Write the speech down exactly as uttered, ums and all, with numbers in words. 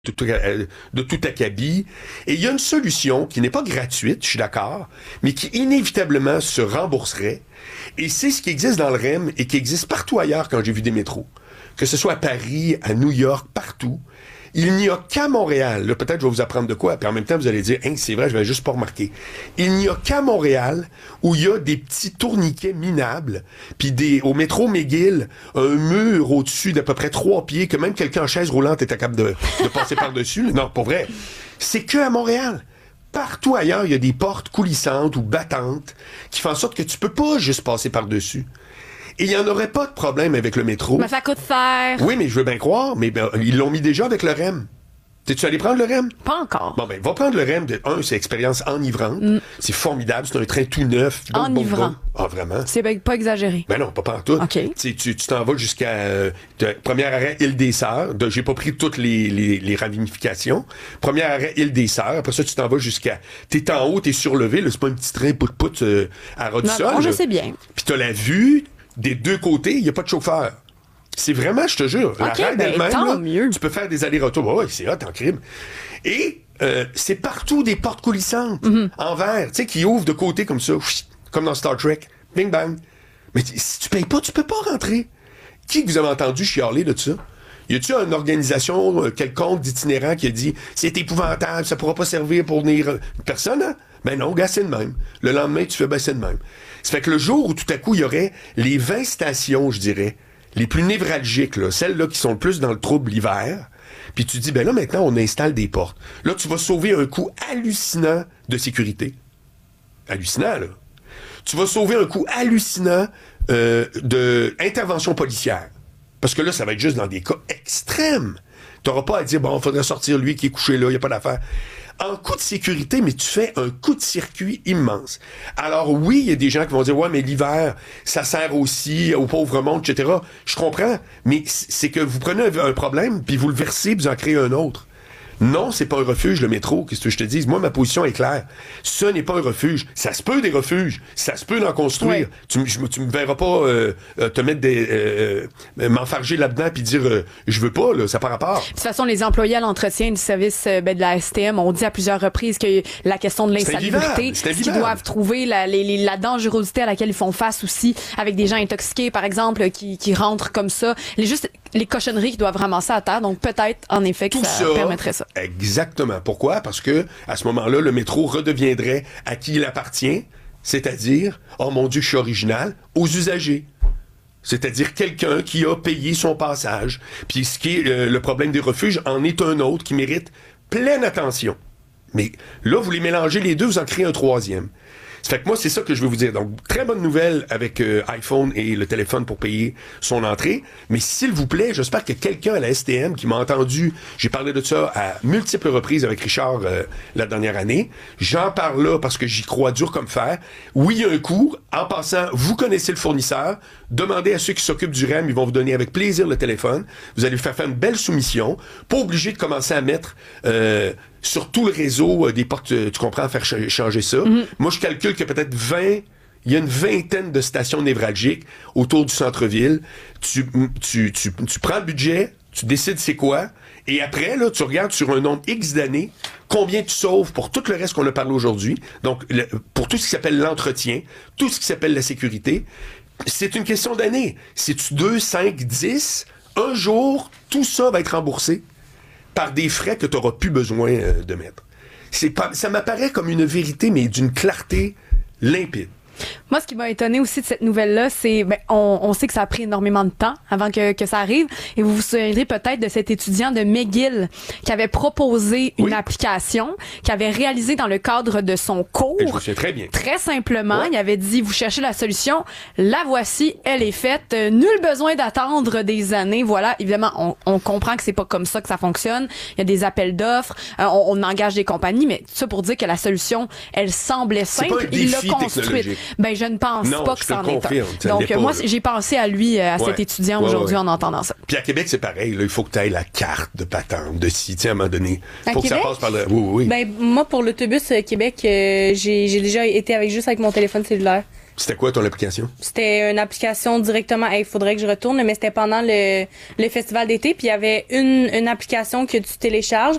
tout, euh, de tout acabit. Et il y a une solution qui n'est pas gratuite, je suis d'accord, mais qui inévitablement se rembourserait. Et c'est ce qui existe dans le R E M et qui existe partout ailleurs quand j'ai vu des métros. Que ce soit à Paris, à New York, partout. Il n'y a qu'à Montréal, là, peut-être je vais vous apprendre de quoi, puis en même temps vous allez dire, hein, c'est vrai, je vais juste pas remarquer. Il n'y a qu'à Montréal où il y a des petits tourniquets minables, puis des au métro McGill, un mur au-dessus d'à peu près trois pieds, que même quelqu'un en chaise roulante est capable de, de passer par-dessus. Non, pour vrai. C'est que à Montréal. Partout ailleurs, il y a des portes coulissantes ou battantes qui font en sorte que tu peux pas juste passer par-dessus. Et il n'y en aurait pas de problème avec le métro. Mais ça coûte cher. Oui, mais je veux bien croire, mais ben, ils l'ont mis déjà avec le R E M. T'es-tu allé prendre le R E M? Pas encore. Bon, ben, va prendre le R E M. De, un, c'est expérience enivrante. Mm. C'est formidable. C'est un train tout neuf. Enivrant. Ah, vraiment? C'est pas exagéré. Ben non, pas partout. OK. Tu tu t'en vas jusqu'à... Euh, premier arrêt, Île-des-Sœurs. De, j'ai pas pris toutes les, les, les ramifications. Premier arrêt, Île-des-Sœurs. Après ça, tu t'en vas jusqu'à... T'es en haut, t'es surlevé. Là, c'est pas un petit train pout-pout euh, à ras du sol. Non, je sais bien. Puis t'as la vue... Des deux côtés, il n'y a pas de chauffeur. C'est vraiment, je te jure, la okay, règle ben, elle-même, tant là, mieux. Tu peux faire des allers-retours. Oh, oui, c'est hot en crime. Et euh, c'est partout des portes coulissantes, mm-hmm. en verre, tu sais, qui ouvrent de côté comme ça, comme dans Star Trek. Bing bang. Mais si tu payes pas, tu peux pas rentrer. Qui que vous avez entendu chialer de ça? Y a-tu une organisation euh, quelconque d'itinérants qui a dit « C'est épouvantable, ça pourra pas servir pour venir... » Personne, hein? Ben non, gars, c'est de même. Le lendemain, tu fais ben c'est de même. Ça fait que le jour où tout à coup, il y aurait les vingt stations, je dirais, les plus névralgiques, là, celles-là qui sont le plus dans le trouble l'hiver, puis tu dis, ben là, maintenant, on installe des portes. Là, tu vas sauver un coût hallucinant de sécurité. Hallucinant, là. Tu vas sauver un coût hallucinant euh, de intervention policière. Parce que là, ça va être juste dans des cas extrêmes. T'auras pas à dire, bon, il faudrait sortir lui qui est couché là, il n'y a pas d'affaire. En coût de sécurité, mais tu fais un coup de circuit immense. Alors oui, il y a des gens qui vont dire, ouais, mais l'hiver, ça sert aussi au pauvre monde, et cetera. Je comprends, mais c'est que vous prenez un, un problème, puis vous le versez, puis vous en créez un autre. Non, c'est pas un refuge, le métro, qu'est-ce que je te dis? Moi, ma position est claire. Ce n'est pas un refuge. Ça se peut des refuges. Ça se peut d'en construire. Ouais. Tu, je, tu me verras pas euh, te mettre des... Euh, m'enfarger là-dedans puis dire euh, je veux pas, là, ça par rapport. De toute façon, les employés à l'entretien du service euh, ben, de la S T M ont dit à plusieurs reprises que la question de l'insalubrité, qu'ils doivent trouver la, les, les, la dangerosité à laquelle ils font face aussi avec des gens intoxiqués, par exemple, qui, qui rentrent comme ça. Les, juste les cochonneries qu'ils doivent ramasser à terre. Donc, peut-être, en effet, que ça, ça permettrait ça. Exactement. Pourquoi? Parce que à ce moment-là, le métro redeviendrait à qui il appartient, c'est-à-dire, oh mon Dieu, je suis original, aux usagers. C'est-à-dire quelqu'un qui a payé son passage. Puis ce qui est euh, le problème des refuges en est un autre qui mérite pleine attention. Mais là, vous les mélangez les deux, vous en créez un troisième. Ça fait que moi, c'est ça que je veux vous dire. Donc, très bonne nouvelle avec euh, iPhone et le téléphone pour payer son entrée. Mais s'il vous plaît, j'espère que quelqu'un à la S T M qui m'a entendu, j'ai parlé de ça à multiples reprises avec Richard euh, la dernière année. J'en parle là parce que j'y crois dur comme fer. Oui, il y a un coût. En passant, vous connaissez le fournisseur. Demandez à ceux qui s'occupent du R E M, ils vont vous donner avec plaisir le téléphone. Vous allez faire faire une belle soumission. Pas obligé de commencer à mettre... Euh, sur tout le réseau euh, des portes, euh, tu comprends, à faire ch- changer ça. Mm-hmm. Moi, je calcule que peut-être vingt, il y a une vingtaine de stations névralgiques autour du centre-ville. Tu, tu, tu, tu prends le budget, tu décides c'est quoi, et après, là, tu regardes sur un nombre X d'années, combien tu sauves pour tout le reste qu'on a parlé aujourd'hui. Donc, le, pour tout ce qui s'appelle l'entretien, tout ce qui s'appelle la sécurité, c'est une question d'années. C'est-tu deux, cinq, dix? Un jour, tout ça va être remboursé par des frais que tu n'auras plus besoin euh, de mettre. C'est pas, ça m'apparaît comme une vérité, mais d'une clarté limpide. Moi, ce qui m'a étonné aussi de cette nouvelle-là, c'est, ben, on, on sait que ça a pris énormément de temps avant que, que ça arrive. Et vous vous souviendrez peut-être de cet étudiant de McGill qui avait proposé une oui. application, qui avait réalisé dans le cadre de son cours. Et je me souviens très bien. Très simplement, ouais. il avait dit, vous cherchez la solution, la voici, elle est faite. Euh, nul besoin d'attendre des années. Voilà, évidemment, on, on comprend que c'est pas comme ça que ça fonctionne. Il y a des appels d'offres, euh, on, on engage des compagnies, mais tout ça pour dire que la solution, elle semblait simple. Il l'a construite. Ben, je ne pense non, pas que ça en est un. Donc, pas, moi, là. j'ai pensé à lui, à ouais. cet étudiant ouais, aujourd'hui ouais. en entendant ça. Puis à Québec, c'est pareil. Là, il faut que tu ailles la carte de patente, de site, à un moment donné. Il faut Québec? que ça passe par le... Oui, oui. Ben, moi, pour l'autobus euh, Québec, euh, j'ai, j'ai déjà été avec juste avec mon téléphone cellulaire. C'était quoi ton application? C'était une application directement, il faudrait que je retourne, mais c'était pendant le, le festival d'été, puis il y avait une, une application que tu télécharges,